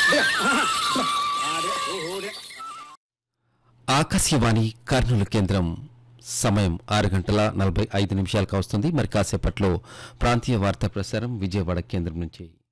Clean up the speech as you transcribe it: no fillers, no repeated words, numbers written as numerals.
ఆకాశవాణి కర్నూలు కేంద్రం సమయం 6:45 వస్తుంది. మరి కాసేపట్లో ప్రాంతీయ వార్తా ప్రసారం విజయవాడ కేంద్రం నుంచి.